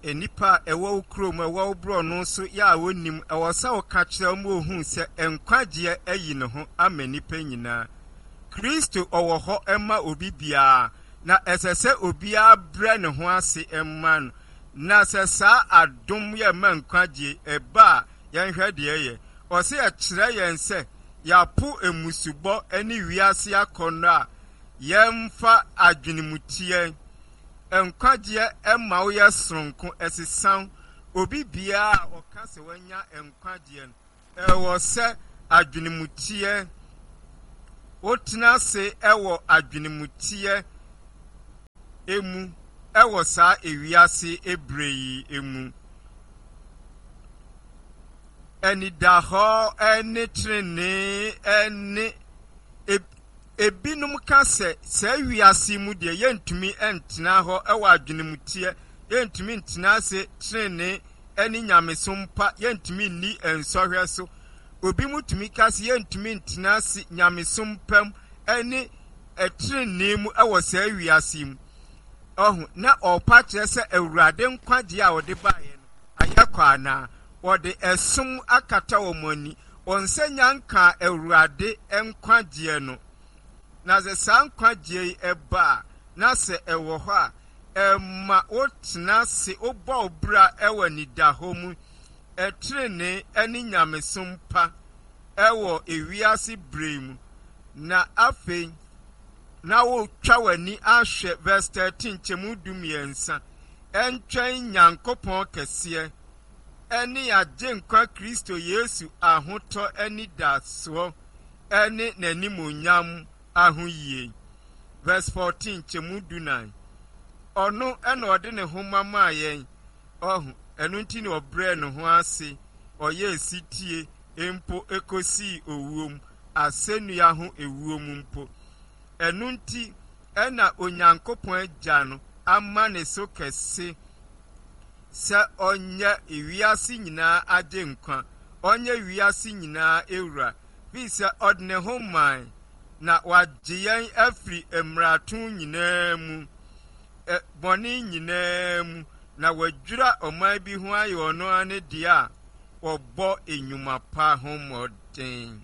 enipa ewo ukrom ewo bro no so ya wonim ewo sa wo ka kire mo hu se enkwagye ayi ne ho amanipa nyina Kristo owo ho ema obi bia na esese obi abre ne ho ase emma na sesa adom ye mankwagye eba yenhwe de ye o se ya kire yen se ya pu emusubo eni wiase akono a yemfa adwenimutie enkwagye emma wo ye sonko esisan obi bia okase wanya enkwagye ewo se adwenimutie otena se ewo adwenimutie emu ewo sa ewiase ebreyi emu eni daho eni trene eni ebinum kase se wiase mu de yentumi entena ho ewo adwenimutie yentumi ntena se trene eni nyamesompa yentumi ni ensohwe so obi mutumi kase yentumi ntena se nyamesompam eni etrene mu ewo se wiase mu na opa kire se awurade nkwagye a wode baaye no ayakwa na wode esum akata womani onsenya nka awurade nkwagye no na ze sankwagye eba na se ewo ho a emma otena se obo obra ewo nidaho mu etrene ani nyamesompa ewo ewiase brem na afei na wo twa wani ahwe verse 13 chemu dumiensa entwen nyankopon kese eni agye nkwa Kristo Yesu ahoto eni daso eni nanimonyam ahoyie verse 14 chemu dunai ono ena ode ne homa ma yen enu nti ne obre ne ho ase oye sitie empo ekosi owuom asenu ya ho ewuom mpo enunti ena onyankopon agya no ama ne so kese se onye ewiase nyina agye nkwa onye wiase nyina ewura bisa odne homan na wagye yen afri emratu nyina mu boni nyina mu na wadwura oman bi ho aye ono ane dia obo enyuma pa ho moden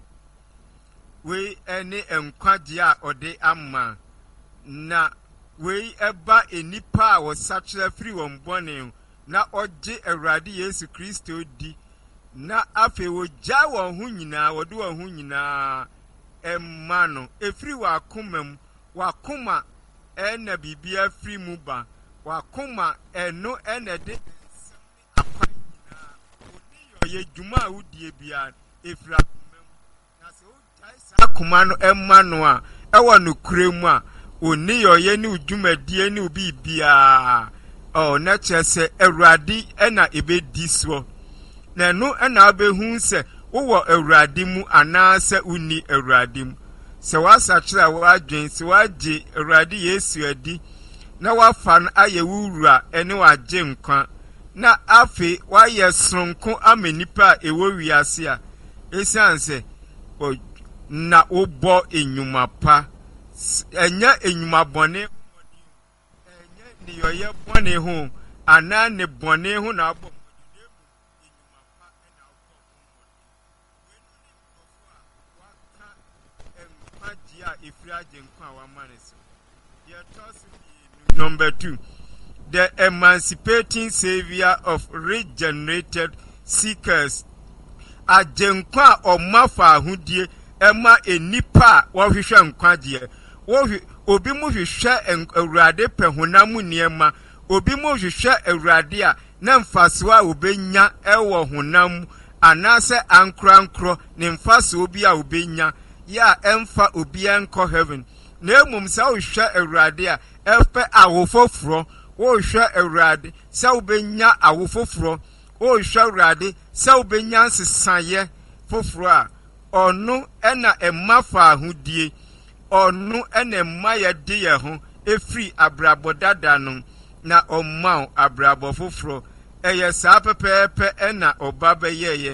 we ene enkwagye a ode ama na we eba enipa a wosachira free wombone na ogye awurade Yesu Kristo di na afe wogya won ho nyina wode won ho nyina emma no efri wakomam wakoma ena bibia free mu ba wakoma eno ena de akwa nyina oni yo yedwuma a wodie bia efra akuma no emma no a ewo no kuremu a oni yoye ni udwumadie ni ubibia na chese awurade ena ebedi so na no ena abehu se wo awurade mu anase uni awurade mu se wasachira wadwen se wagye awurade Yesu adi na wafa no aye wura ene wagye nkwa na afi waye sonko amenipa ewo wiase a esanse na obo enyuma pa enya enyuma bone enya ni yoye bone ho ana ne bone ho na abo enyuma pa na obo waka a ifraje nkwa wa maneso number 2 the emancipating savior of regenerated seekers ajenkwa omafa ahudie ema enipa wo hwehwe nkwagye obi mu hwehwe awurade pehonam niema obi mu hwehwe awurade a na mfaso a obenya ewo honam anase ankrankro ne mfaso obi a obenya ya emfa obi enko heaven na emum sa hwehwe awurade a efe awofofro wo hwehwe awurade sa obenya awofofro wo hwehwe awurade sa obenya nsesaye fofro a onu ena emafa ahudie onu ena emaya de ye ho efri abrabo dada no na omma abrabo foforo eye sa pepepe ena obaba yeye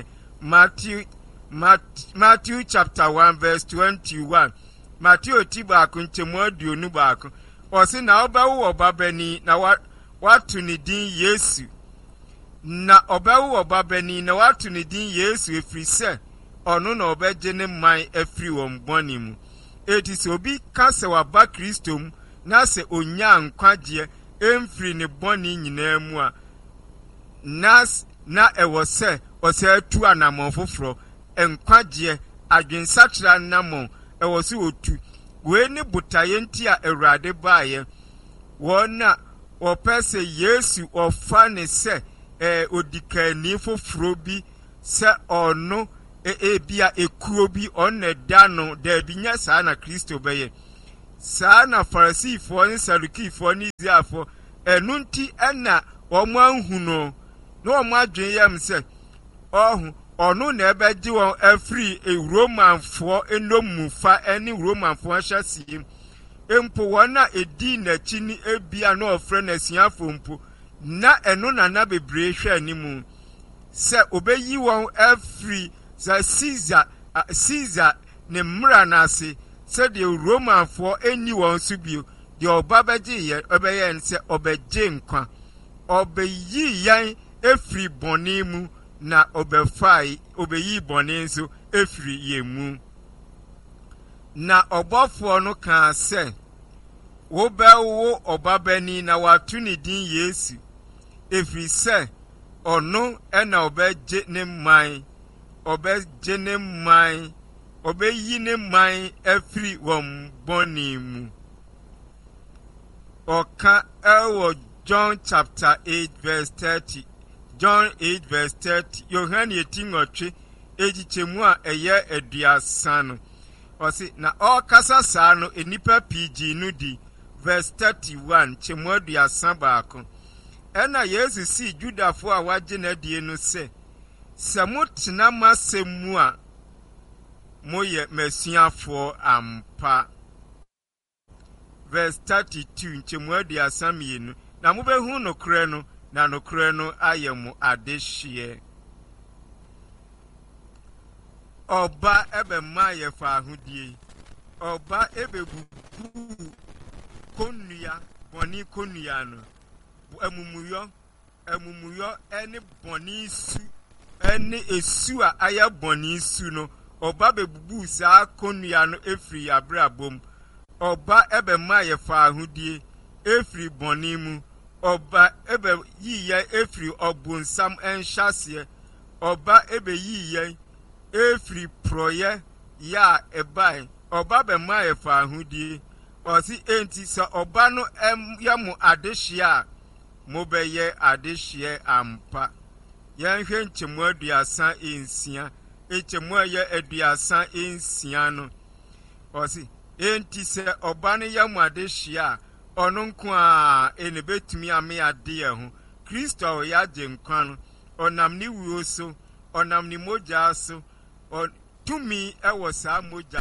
Matthew chapter 1 verse 21 Matthew tiba kuntemu aduonu baako o se na obawo obaba ni na watu ni din Yesu na obewu obabani na watu ne din Yesu efiri se ono na obeje ne man afiri won boni mu. Eti se obi ka se waba Kristo mu na se onya nkwagye emfiri ne boni nyina mu a na ewo se ose atu anamon foforo enkwagye adwensakira namon ewo se otu we ni butaye nti a Awurade baaye wona opese Yesu ofa ne se odikani foforo bi se ono bia ekuo bi onne dano da binya saa na Kristo beye saa na Farisifo ni Sadukifo ni Ziafo enunti ena omo anhuno no omo adwen yam se ono na ebeji won afri Romanfo enomufa eni Romanfo ahyasie empo wona edi na chini ebia na ofre na siafo mpo na eno na bebre hwe animu se obeyi won afri za Caesar ne mra na ase se de Romanfo eni won so bio de obabeje ye obeye nse obeje nkwa obeyi yan efri boni mu na obefai obeyi boni nso efri yemu na obofo no kan se wo bewo obabani na watu ne din Yesu efri se ono ena obeje ne man obeje ne man obeyi ne man efri won boni mu oka ewo John chapter 8 verse 30 John 8 verse 30 Yohane etingotwe ejichemu a eye aduasan osi na okasa saa no enipa PG no di verse 31 chemu aduasan baako ena Yesu si Judafo a waje na die no se mutena masemu a moye masuafo ampa verse 32 chemu aduasan mienu na mubehu no kre no na no kre no ayemu adehye oba ebe maye fa ahudie oba ebe bubu konua boni konua no emumuyo eni boni su eni esu a aya boni su no oba bebubu saa konua no efri abrabom oba ebe maye fa ahudie efri boni mu oba ebe yiye efri obunsam enhyase oba ebe yiye efri proye ya ebai oba be maye fa ahudie osi enti se oba no yamu adehia mo beye adehia ampa yanhwe nchemu aduasa ensia echemu ye aduasa ensia no osi enti se oba no yamu adehia ono nko a enebetumi ame ade ho Kristo ya je nkwa no onam ni wuo so onam ni moja so tumi ewo saa moja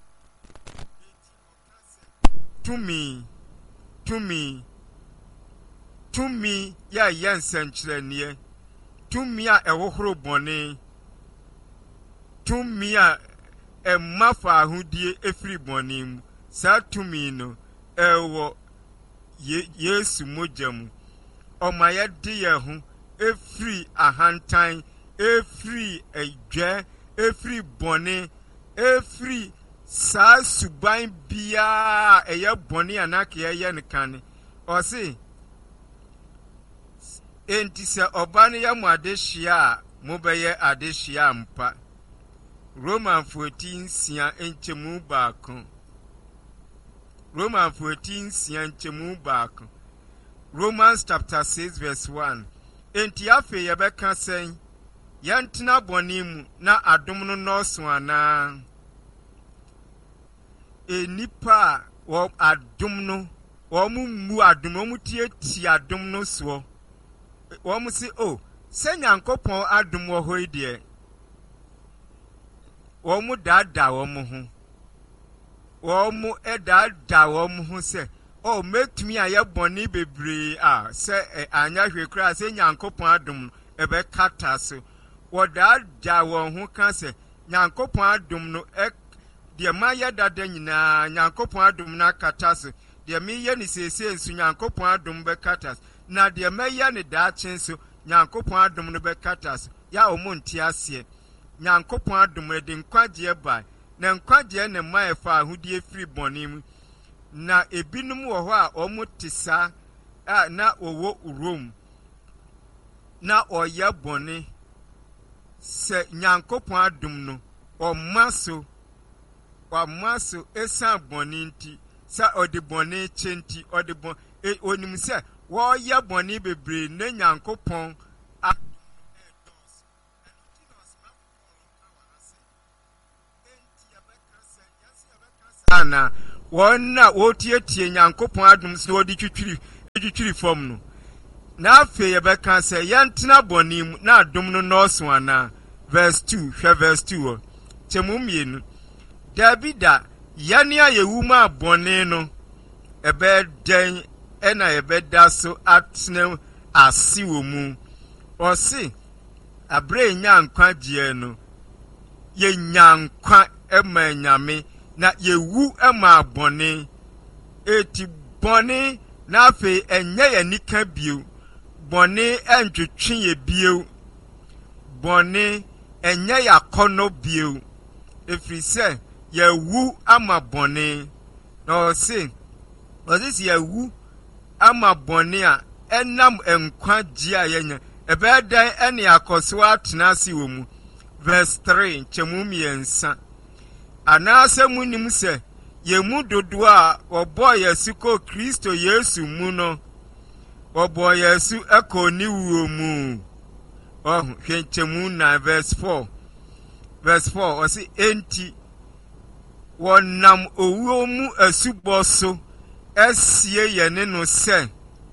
tumi ya yensenkyerenie tumi a ewohoro bone tumi a emafa ahudie efiri bone mu saa tumi no ewo Yesu mojamu omaye de ho efiri ahantan efiri edwe efiri bone efiri saa suban bia eye bone anake eye nkane osi enti se obane ya mu adehia mobeye adehia mpa Roman 14 sia enchemu baako Roman 14 sia enchemu baako Romans chapter 6 verse 1 enti afe yebeka sen yantina bonimu na adom no noso ana enipa wo adom no wo mu adom wo tie ti adom no so wo mu si se Nyankopon adom wo hoi de wo mu dada wo mu ho wo mu edada wo mu ho se metumi aye boni bebre se anya hwekra se Nyankopon adom ebe kata so wodada wo ho ka se Nyankopon adom no de maye dada nyina Nyankopon adom na kata so de meye ni sese nsu Nyankopon adom be kata na de meye ni da chen so nyankopɔn adom no bɛkata so ya ɔmo nte aseɛ nyankopɔn adom de nkwagyeɛ ba na nkwagyeɛ ne ma ɛfa ahodie firi bɔne mu na ebinom wɔ hɔ a ɔmo te saa na ɔwɔ Rome na ɔyɛ bɔne sɛ nyankopɔn adom no ɔma so ɛsan bɔne nti sɛ ɔde bɔne kyɛ nti ɔde bɔne onim sɛ wɔyɛ bɔne bebree ne nyankopɔn ana wɔn na wɔtietie nyankopɔn adom so wɔde twitwiri fam no na afei yɛbɛka sɛ yɛntena bɔne mu na adom no nɔɔso ana verse 2 hwɛ verse 2 hɔ kyɛmu mmienu dabi da yɛne a yɛwu ma bɔne no ɛbɛyɛ dɛn ɛna yɛbɛda so atena ase wɔ mu ɔse abrɛ nya nkwagyeɛ no yɛnya nkwa ɛma nyame na yewu ɛma bɔne eti bɔne na afei ɛnyɛ yɛ nika bio bɔne ɛntwetwe yɛ bio bɔne ɛnyɛ yɛ akɔnɔ bio efiri sɛ yɛwu ama bɔne na ɔse sɛ yɛwu ama bɔne a ɛnam nkwagye a yɛnya ɛbɛyɛ dɛn ɛne akɔso atena ase wɔ mu verse 3 nkyɛmu mmiɛnsa anaasɛ munim sɛ yɛmu dodoɔ a wɔbɔɔ yɛsu kɔ Kristo Yesu mu no wɔbɔɔ yɛsu ɛkɔ ne wuo mu hwɛ nkyɛmu 9 verse 4 ɔse enti wɔnam owuo mu asubɔ so ɛsie yɛne no sɛ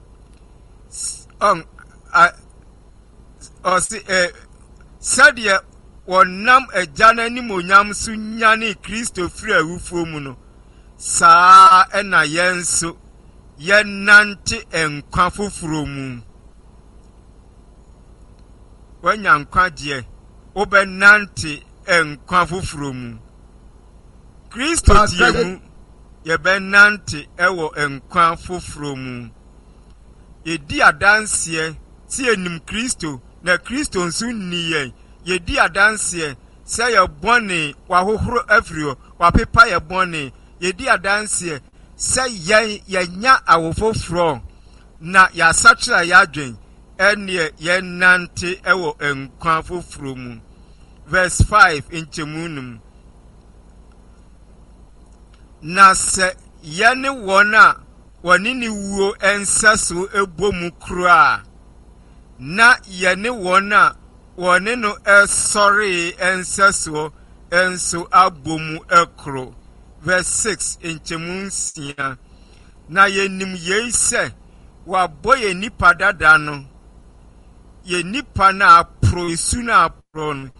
sɛdeɛ wɔnam agya n'animonyam so nyane Kristo firi awufoɔ mu no saa ɛna yɛn nso yɛnante nkwa foforo mu wɔanya nkwagyeɛ wobɛnante nkwa foforo mu Kristo tie mu yɛbɛnante ɛwɔ nkwa foforo mu yɛdi adanseɛ sɛ yɛnim Kristo na Kristo nso nni yɛn yɛdi adanseɛ sɛ yɛbɔne wahohoro afiri hɔ wapepa yɛbɔne yɛdi adanseɛ sɛ yɛnya awofoforɔ na yɛasakyerɛ yɛadwen ɛneɛ yɛnante ɛwɔ nkwa foforo mu verse 5 nkyɛmu num na sɛ yɛne wɔn a wɔne ne wuo ɛnsɛ so ɛbɔ mu koraa na yɛne wɔn a wɔne no ɛsɔre ɛnsɛsoɔ ɛnso abɔ mu ɛkoro verse 6 nkyɛmu nsia na yɛnim yei sɛ wabɔ yɛ nipa dada no yɛ nipa na aporo esu na aporo no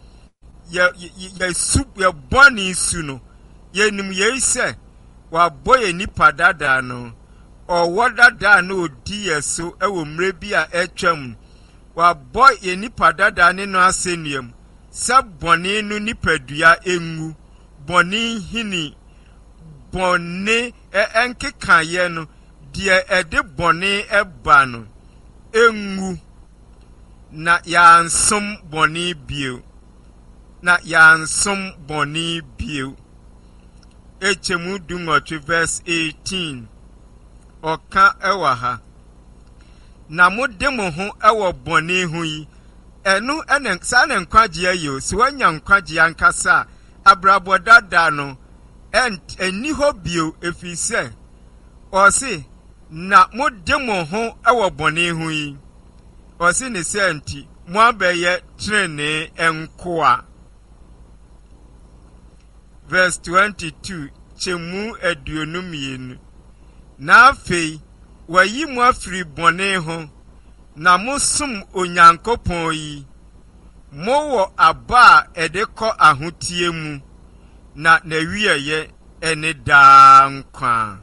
yɛbɔne su no yɛnim yei sɛ wabɔ yɛ nipa dada no ɔwɔ dada na odi yɛ so ɛwɔ mmerɛ bi a ɛtwam wabɔ yɛ nipa dada ne no asɛnnuam sɛ bɔne no nipadua engu bɔne hini bɔne ɛnkekayɛ no deɛ ɛde bɔne ɛba no engu na yɛansom bɔne bio Echemu Dungotwe verse 18 ɔka ɛwɔ ha na mode mo ho ɛwɔ bɔne ho yi ɛno ɛne saa ne nkwagye yi o sɛ wanya nkwagye ankasa abrabɔ dada no ɛni hɔ bio ɛfiri sɛ ɔse na mode mo ho ɛwɔ bɔne ho yi ɔse ne sɛ nti mo abɛyɛ trenee nkoa verse 22 Chemu aduonum na afei wayi mo afiri bɔne ho na mosom Onyankopɔn yi mowɔ aba a ɛde kɔ ahotie mu na n'awieyɛ ɛne daa nkwa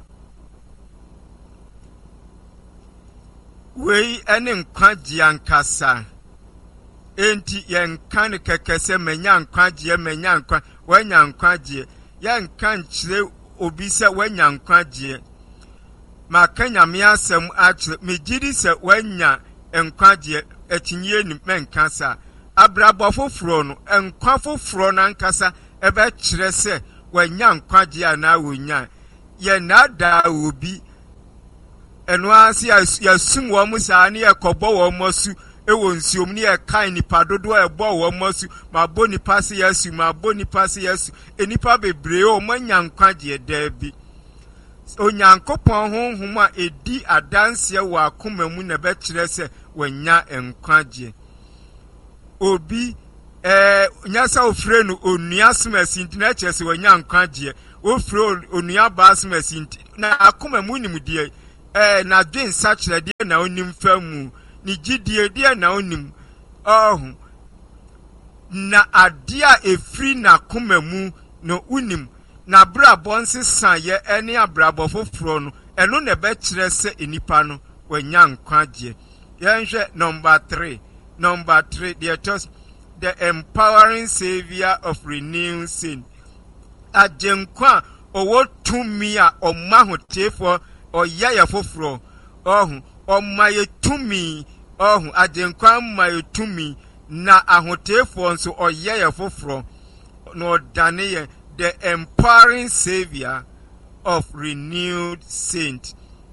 wei ɛne nkwagye ankasa enti yɛnka ne kɛkɛ sɛ manya nkwagye wanya nkwagye yɛnka nkyerɛ obi sɛ wanya nkwagye maka Nyame asɛm akyerɛ megyidi sɛ wanya nkwagye etinye ni menkasa abrabọ foforo no enkwa foforo na nkasa ebe kyerɛ sɛ wanya nkwagye ana wonya ye nada obi eno ase yasum wo mu saa ne yakɔbɔ wo mosu ewo nsuom ne yɛkan nipa dodo ɛbɔ wo mosu ma bɔ nipa se yasu ma bɔ nipa se yasu enipa bebree o manya nkwagye da bi onyankopɔn honhom a edi adanse wɔ akoma mu na be kyerɛ sɛ wanya nkwagye obi nyasa ofre no onua smasi ntina kyerɛ sɛ wanya nkwagye ofre onua ba smasi na akoma mu nimdie na dwen sa kyerɛ de na onim famu ni gidie de na onim na ade a efri na akoma mu no unim na brabɔ nsesa ye ene abrabɔ foforo no eno na be kyerɛ sɛ enipa no wanya nkwagye yɛnhwɛ number 3 the empowering savior of renewed sin ajenkwa owo tumi a ɔma hotefo ɔyɛ yɛ foforo ɔma yɛ tumi ajenkwa ma yɛ tumi na ahotefo nso ɔyɛ yɛ foforo na ɔdane yɛ the empowering savior of renewed saint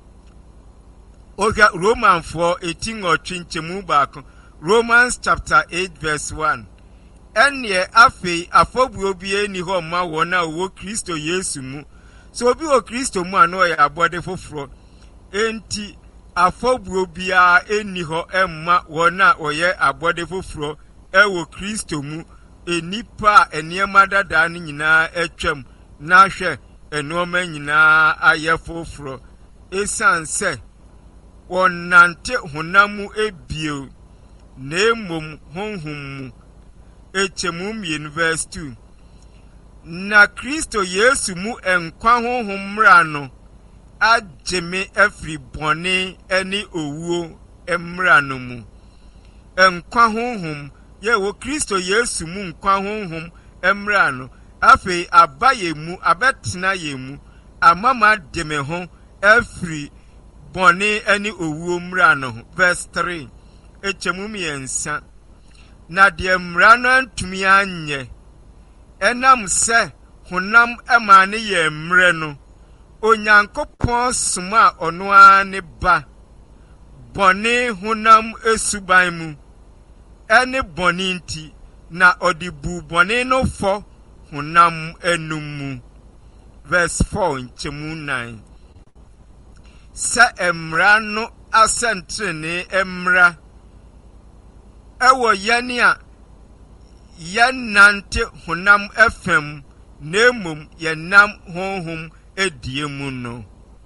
Roman 4:18 Romans chapter 8 verse 1 Enye afi afobuo bi ni ho ma wona wo Kristo Yesu mu so obi wo Kristo mu ano ya abode foforo enti afobuo bia eni ho emma wona oye abode foforo ewo Kristo mu enipa eniema dada ni nyina atwam na hwe enoma nyina aye foforo esanse wonante honamu ebio nemom honhum echemum verse 2 na Kristo Yesu mu enkwa honhum mra no ageme afri bone eni owuo emra no mu enkwa honhum ye wo Kristo Yesu mu nkwa honhum emra no afi abaye mu abetena ye mu amama deme ho afri bone eni owuo mra no verse 3 echemum yensa na de mra no antumi anye enam se honam emane ye mre no onyankopɔn soma ono ane ba bone honam esuban mu ene bone nti na odibu bone no fo honam enum verse 4 nchemu 9 sa emra no asentrene emra ewo yene a yenante honam efem nemum yenam honhom ediemu no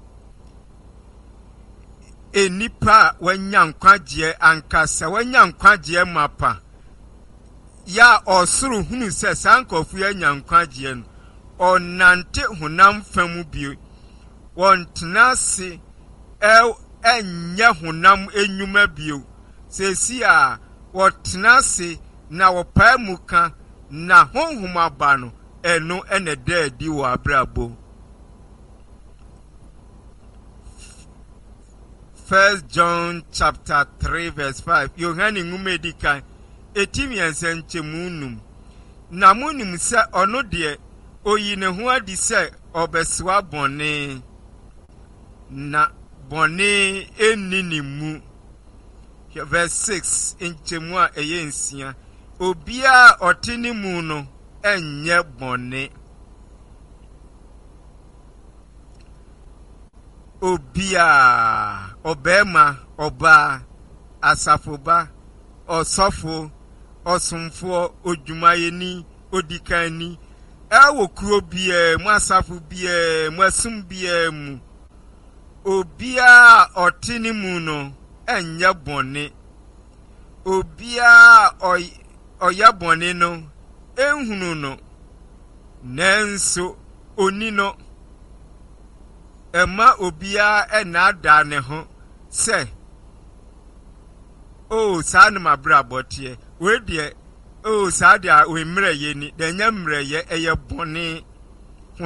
enipa wanya nkwagye ankasa wanya nkwagye mapa ya osuru hunu se sankofu yanya nkwagye no onante honam fam bio wontenase enya honam enyuma bio sesi a wontenase na wopa muka na honhom aba no eno ene daadi wo abrabo 1 John chapter 3 verse 5 Yohane ngumedika etimiense nchemunum na munim se ono de oyi ne ho adi se obeswa bone na bone eninimu verse 6 nchemu a eyensia obia otinimu no enye bone obia obema oba asafoba osofo osumfo odwumayeni odikani ewo kuro bia mu asafo bia mu asum bia mu obia otinimu no enye bone obia oya bone no enhunu no nenso onino ema obia enada ne ho se o sanu mabrabotie we de o sadia we mreye ni de nya mreye eye bone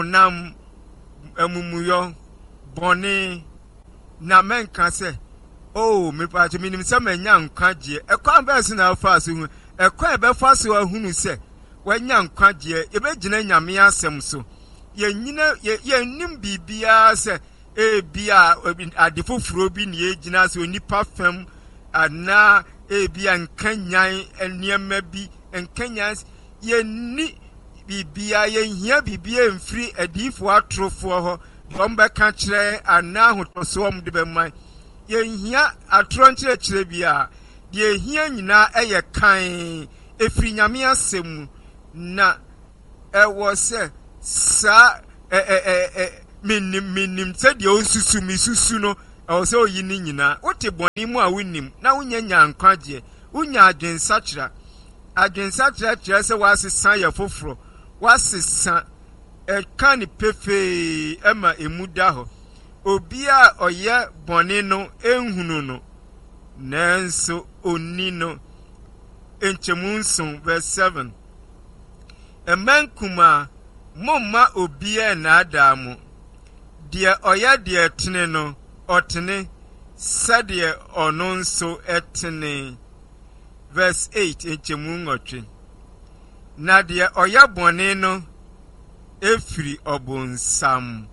honam amumuyo bone na menka se oh me pa to minim se manya nkwagye ekwan be se na fa so hu ekwan be fa so ahunu se wanya nkwagye e be gina nyame asem so ye nyina ye nim bibia se bia adefofuro bi ne ye gina se onipa fam ana bia nkanyan eniema bi nkanyan ye ni bibia ye hia bibia mfiri adifo atrofo ho bomba ka kire ana hotoso om de be man ye hia atronkyere kire bia de hia nyina eye kan efiri nyame asem na ewo se sa minim se de osusu misusu no ewo se oyini nyina wote boni mu a wonim na wonya nyankwagye wonya adwensakira kire se wasesa ye foforo wasesa kan pefe ema emuda ho obi a oye boni no enhunu no nanso oni no enchemunson verse 7 Emenkuma momma obi a na adamu de oya de etene no otene sade ono nso etene verse 8 enchemun otwe na de oya boni no efiri obonsam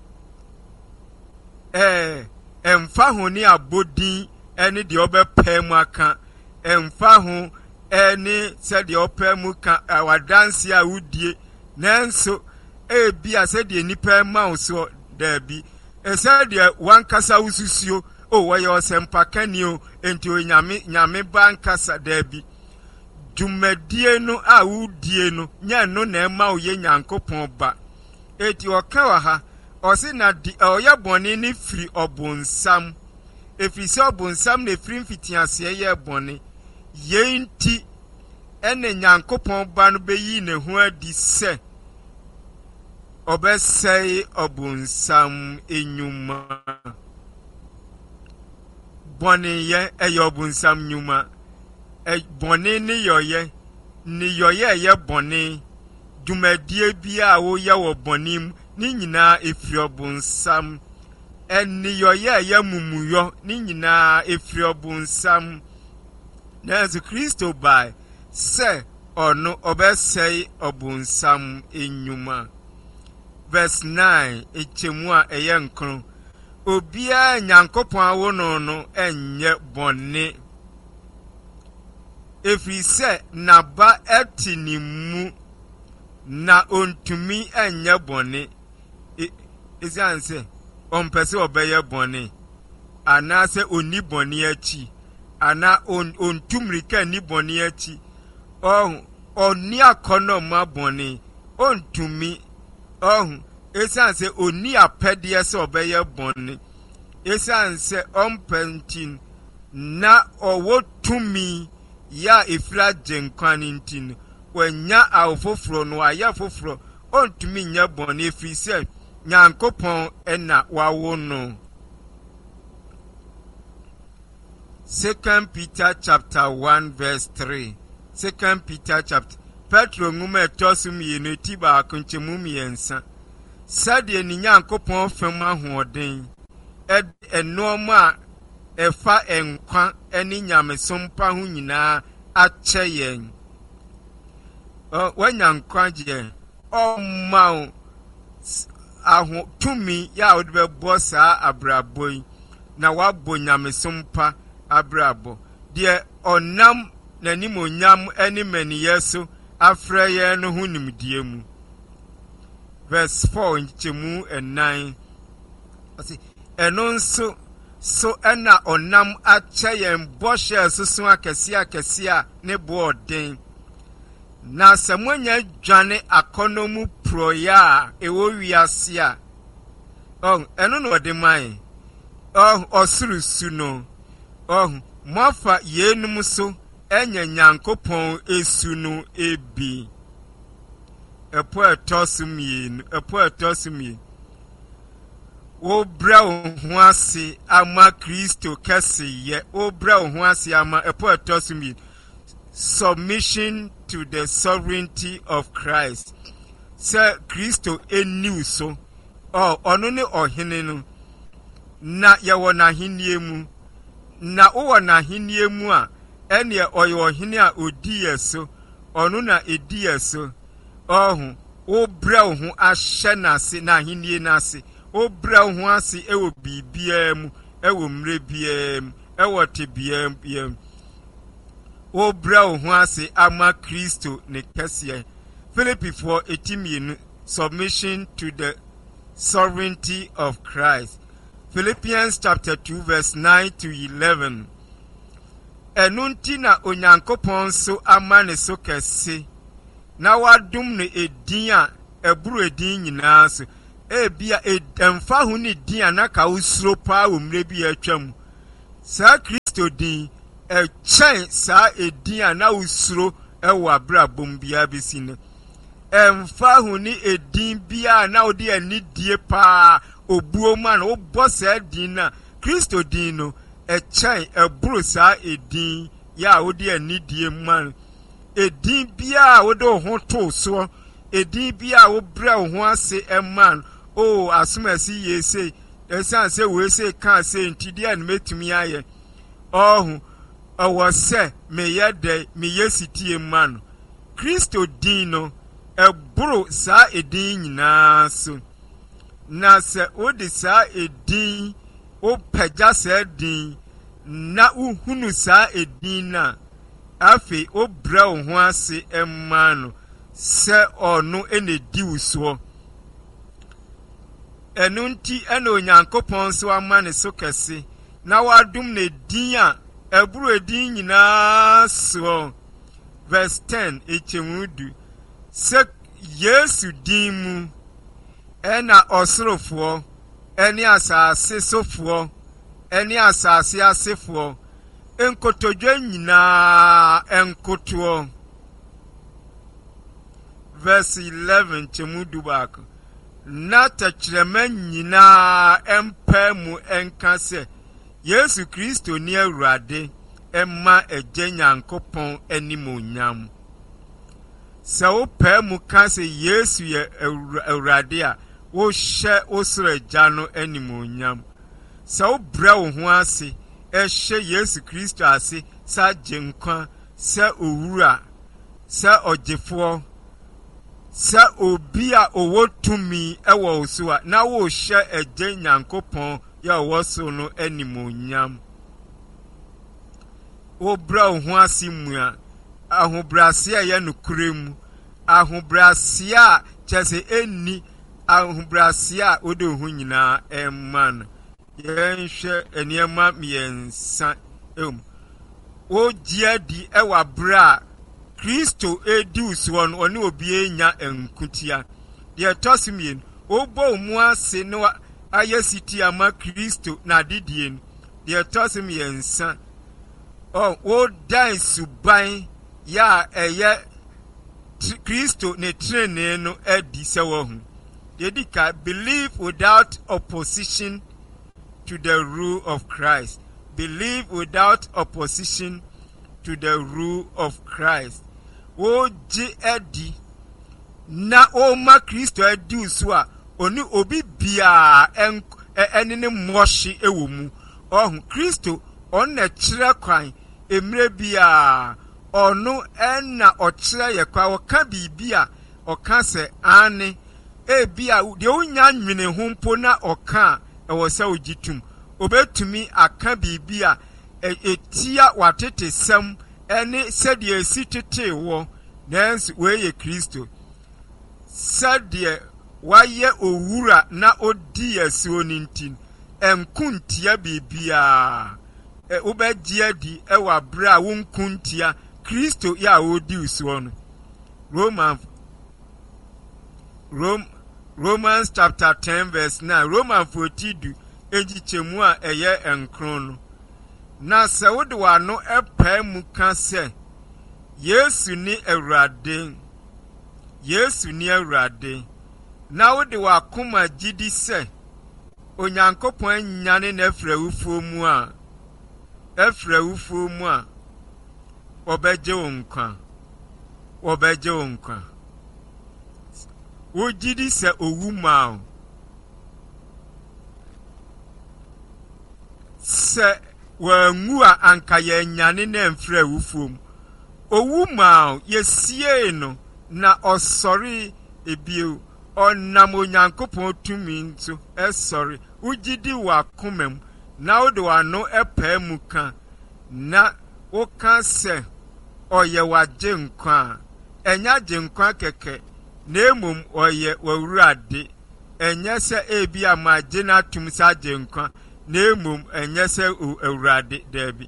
emfa ho ni abodin ene de obepemu aka emfa ho ene se de opemu ka wadanse a wudie nanso bia se de nipa ma so da bi se de wankasa ususio o waye osempa kanio enti nyame bankasa da bi dwumadie no a wudie no nya no na ema oye nyankopon ba eti okawa ha osi na di oya boni ni firi obonsam efiri se obonsam na firi mfitiase ye boni yenti ene nyankopon ba no beyi ne ho adi se obesei obonsam enyuma boni ye obonsam nyuma boni ni yoye ye boni dwumadie bia wo ye wo bonim ni nyina efiri obonsam eni ye mumuyo ni nyina efiri obonsam Nanzu Kristo by se ono obesei obonsam enyuma verse 9 echemua eyenkro obia nyankopon awono no enye bone efiri se naba etinimu na ontumi enye bone ezianse ompese obeye bone anase oni bone achi ana ontumrika ni boni achi oni akono ma boni ontumi esanse oni apede se obeye boni esanse ompentin na owotumi ya ifra jenkwanintin wanya awofofro no aya fofro ontumi nya boni efrise nyankopon ena wawo no 2 Peter chapter 1 verse 3 2 Peter chapter Petro ngume etosum yenu tiba akunchemu miensa sade ni nyankopon fem ahoden enoma efa enkwa eni nyamesompa ho nyina ache yen wanyankwaje omma aho tumi ya odbe bosa abraboi na wabo nyamesompa abrabo de onam nanimonyam enimani yeso afreye no hunimdie mu verse 4 nchemu 9 ase enonso so ena onam achayen boshe susun akese ne boden na samonya dwane akonomu proya ewo wiase a eno no de man osurusu no mafa yenum so enya nyankopon esunu ebi epo etosumi wo bra ho ase ama Kristo kesiye wo bra ho ase ama epo etosumi submission to the sovereignty of Christ se Kristo eniu so ono ne ohene no na ye wona henie mu na uwa na hinie mu a ene oyo hini a odi yeso onu na edi yeso ohu o bra ho ahye na se na hinie na se o bra ho ase ewo bibia mu ewo mre bia mu ewo te bia mu o bra ho ase ama Kristo ne kese Philippi 4:18 submission to the sovereignty of Christ. Philippians chapter 2 verse 9 to 11. Enunti na onyankopon so ama ne so kese na wadum ne edin a eburu edin nyina so ebia edemfa hu ne din anaka usuro pa omre bi atwam sa Kristo din echen sa edin na usuro ewo abrabom bia besi ne emfa hu ne edin bia na odi anidie pa obuo man obo sa din na Kristo din no echen eburu sa edin ya odi anidie man edin bia wodo ho to so edin bia wo bra ho ase eman o asumasi yese esan se we se kan se ntidi an metumi aye ohu owo se me yede me yesitie man Kristo din no eburu sa edin nyina so na se odi sa edin o pagya sa edin na uhunu sa edin na afi o bra ho ase emano se onu enedi uso enunti ena onyankopon so ama ne so kese na wadum ne din a eburu edin nyina so verse 10 echemudu se Yesu din mu ena osorofo eni asase sofo eni asase asefo enkotodwe nyina enkoto verse 11 chemudu bako na tachrema nyina empemu enkase Yesu Kristo ni Awurade emma eje Nyankopon animonyam sa wo pemu kase Yesu ye Awurade a wo hye osoro agya no animonyam sa wo bra wo ho ase ehye Yesu Kristo ase sa genkwa sa owura sa ogefo sa obi a owotumi ewo oso a na wo hye agye Nyankopon ya wo so no animonyam wo bra wo ho ase mu a ahobrase a ye nukuremu ahobrase a chese eni ahobrase a odo ho nyina emman yenhwe eniema miensa o diadi ewa bra Kristo edi uso no oni obi enya enkutia de tosimien obo mu ase no ayesiti ama Kristo na didien de tosimiensa o dan suban ya eye Kristo ne trene no edi se wo hu dedika believe without opposition to the rule of Christ. Believe without opposition to the rule of Christ. O ji edi na o ma Kristo edi usua oni obi bia enene moshi ewomu ohun Kristo on na kire kwan emre bia onu enna okire ye kwa oka bibia oka se ane e bia de onya nwene humpo na oka ewo se ogitum obetumi aka bibia etia watete sam ene sede esitete wo nanso we ye Kristo sade waye owura na odi yeso nintin enkuntia bibia obegye di ewa bra wonkuntia Kristo ya odi uso no Romans chapter 10 verse 9 Romans 42 ejichemu a eye enkron no na se wode wa no epa mu ka se Yesu ni Awurade na wode wa koma gidi se Onyankopon nyane na efrawufo mu a obeje wonkwa wo gidi se owu ma se wangu a anka yɛnyane na mfrɛ awufuom. Owu ma yɛsie no na ɔsɔre ebio ɔnam Onyankopɔn tumi nso ɛsɔre. Ugidi wɔ akoma mu na wode w'ano ɛpɛɛ mu ka na woka sɛ ɔyɛ w'agye nkwa a ɛnyɛ agye nkwa kɛkɛ na mmom ɔyɛ w'Awurade. Ɛnyɛ sɛ ebi a magye no atom sɛ agye nkwa na mmom ɛnyɛ sɛ Awurade daabi.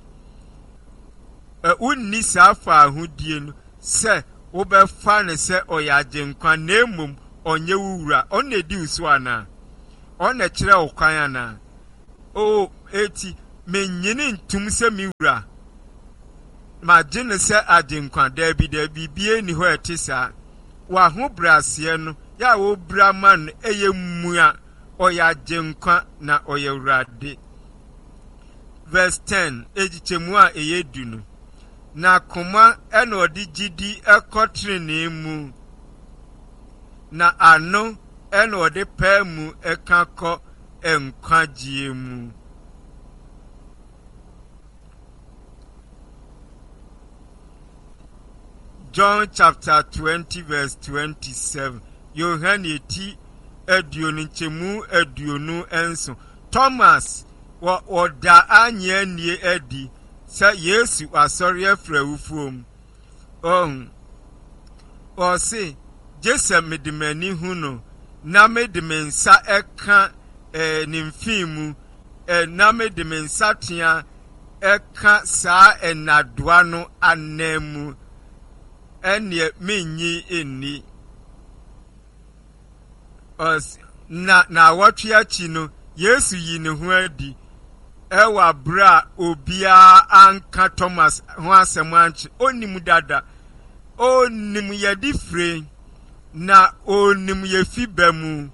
Wonni saa faahodie no sɛ wobɛfa ne sɛ ɔyɛ agye nkwa na mmom ɔnyɛ wo wura. Ɔno na edi wo so anaa? Ɔno kyerɛ wo kwan anaa? Eti menyini ntum sɛ me wura magye ne sɛ agye nkwa daabi bie ni hɔ ɛte saa. W'aho braseɛ no yɛ a wobra ma no ɛyɛ mmua ɔyɛ agye nkwa na ɔyɛ Awurade. Verse 10 ejikyemu a ɛyɛ du no. Na koma ɛna ɔde gyidi ɛkɔtrenee mu na ano ɛna ɔde pɛɛ mu ɛka kɔ nkwagyeɛ mu. John chapter 20 verse 27. Yohane ti aduonu nkyemu aduonu enso. Thomas wɔda anya nie adi sɛ Yesu asɔre afra awufuom. Ɔse Jese mede m'ani hu no na mede me nsa ɛka ne mfin mu na mede me nsa tea ɛka saa ɛnadoa no anan mu ɛneɛ menyi enni. Na wɔtwe akyi no Yesu yi ne ho adi ɛwɔ abere a obiara anka Thomas ho asɛm ankyerɛ. Onim dada, onim yɛde fire na onim yɛfi ba mu,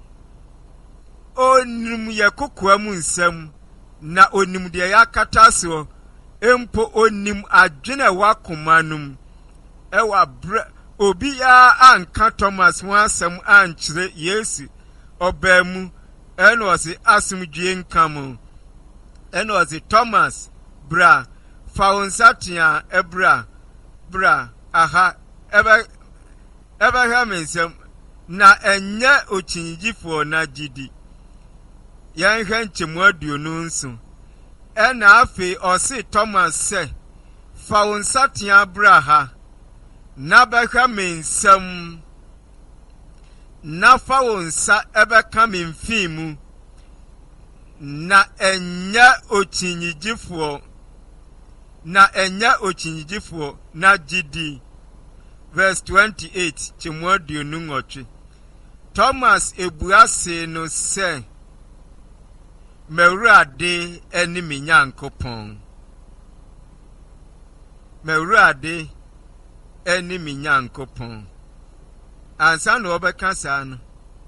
onim yɛ kokoa mu nsɛm na onim deɛ yɛakata so mpo onim adwene ɛwɔ akoma no mu. Ɛwɔ abere obiara anka Thomas ho asɛm ankyerɛ Yesu ɔbaa mu ɛna ɔse asomdwie nka mo. Ɛna ɔse Thomas bra fa wo nsa tea bra aha ɛbɛhwɛ me nsɛm na ɛnyɛ okyinyigifoɔ na gyidi. Yɛnhwɛ nkyɛmu aduonu nso. Ɛna afei ɔse Thomas sɛ fa wo nsa tea bra ha na bɛhwɛ me nsɛm na fa wo nsa ɛbɛka me mfin mu na ɛnyɛ okyinyigifoɔ na gyidi. Verse 28 kyemu aduonu nwɔtwe. Thomas ebua se no sɛ m'Awurade ɛne me Nyankopɔn. M'Awurade ɛne me Nyankopɔn. Ansa na ɔbɛka saa no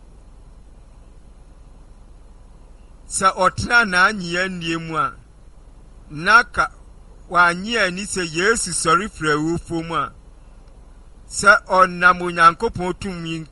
sɛ ɔtena n'anyea nnie mu a naka wanyea ni sɛ Yesu sɔre firi awufo mu a sɛ ɔnam Onyankopɔn tumi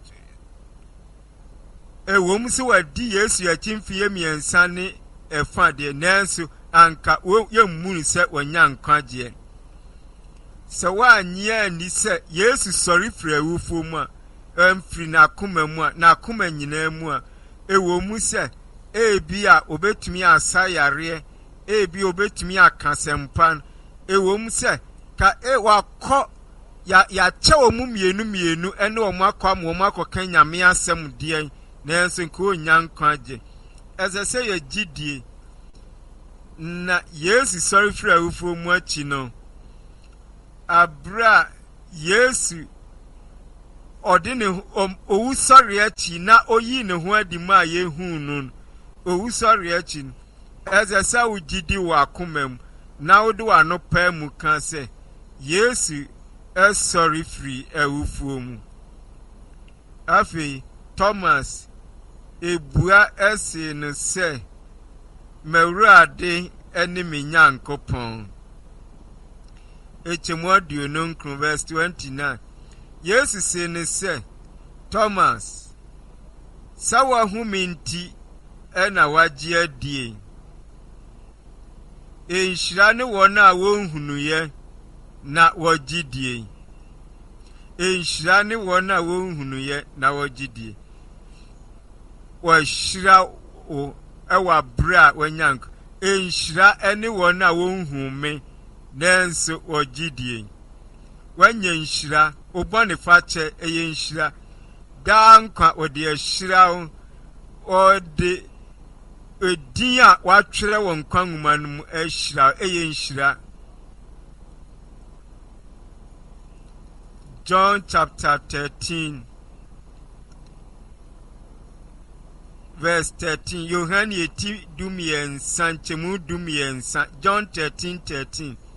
ɛwom sɛ wadi Yesu akyi mfeɛ mmiɛnsa ne ɛfa deɛ nanso anka yɛmmu no sɛ wɔnya nkwagyeɛ. Sɛ wanyea ni sɛ Yesu sɔre firi awufo mu a ɛmfiri n'akoma mu a n'akoma nyinaa mu a ɛwɔ mu sɛ ebi a obetumi asa yareɛ ebi obetumi aka sɛmpa ɛwɔ mu sɛ ka wakɔ yɛakyɛ wɔ mu mmienu ɛne wɔn akɔ ama wɔn akɔka Nyame asɛm deɛ nanso nka ɔnya nkwagye. Ɛsɛ sɛ yɛgyidie na Yesu sɔre firi awufo mu akyi no abere a Yesu ɔde ne owu sɔre akyi na oyi ne ho adi mu a yɛhu no owu sɔre akyi no ɛsɛ sɛ wogyidi wɔ akoma mu na wode w'ano paa mu ka sɛ Yesu ɛsɔre firi awufuo mu. Afei Thomas ebua ɛse no sɛ m'Awurade ɛne me Nyankopɔn. Ekyemu aduonu nkron verse 29. Yesu se ne sɛ Thomas sɛ wahu me nti ɛna wagye adie Enhyira ne wɔn a wɔnhunuye na wɔgyidie. Enhyira ne wɔn a wɔnhunuye na wɔgyidie. Wɔhyira o ɛwɔ abere a wɔnyank. Enhyira ne wɔn a wɔnhume nanso wɔgyidie. Wɔnyɛ nhyira, obɔne fakyɛ ɛyɛ nhyira. Daa nkwa wɔde ahyira wɔde edin a wɔatwerɛ wɔ nkwa nwoma no mu ahyira ɛyɛ nhyira. John chapter 13 verse 13. Yohane yeti dumiensa nchemu dumiensa. John 13:13.